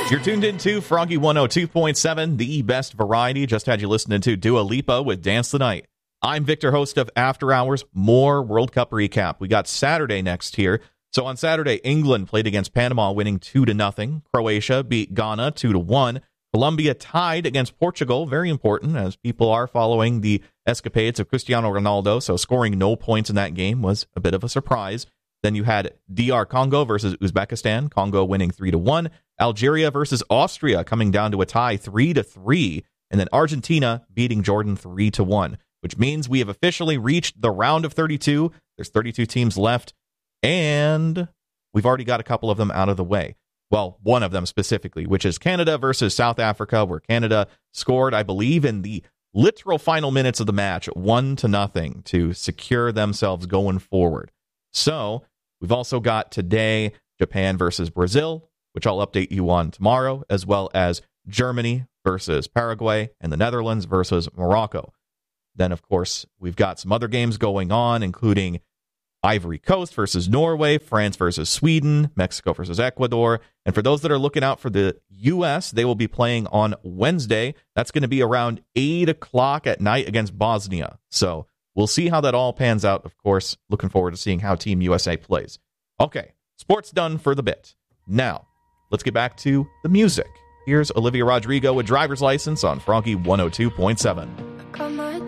You're tuned into Froggy 102.7, the best variety. Just had you listening to Dua Lipa with Dance the Night. I'm Victor, host of After Hours. More World Cup recap. We got Saturday next here. So on Saturday, England played against Panama, winning 2-0. Croatia beat Ghana 2-1. Colombia tied against Portugal. Very important, as people are following the escapades of Cristiano Ronaldo. So scoring no points in that game was a bit of a surprise. Then you had DR Congo versus Uzbekistan. Congo winning 3-1. Algeria versus Austria coming down to a tie 3-3. And then Argentina beating Jordan 3-1, which means we have officially reached the round of 32. There's 32 teams left, and we've already got a couple of them out of the way. Well, one of them specifically, which is Canada versus South Africa, where Canada scored, I believe, in the literal final minutes of the match, 1-0 to secure themselves going forward. So we've also got today Japan versus Brazil, which I'll update you on tomorrow, as well as Germany versus Paraguay and the Netherlands versus Morocco. Then, of course, we've got some other games going on, including Ivory Coast versus Norway, France versus Sweden, Mexico versus Ecuador. And for those that are looking out for the U.S., they will be playing on Wednesday. That's going to be around 8 o'clock at night against Bosnia. So we'll see how that all pans out, of course. Looking forward to seeing how Team USA plays. Okay, sports done for the bit. Now, let's get back to the music. Here's Olivia Rodrigo with Driver's License on Froggy 102.7.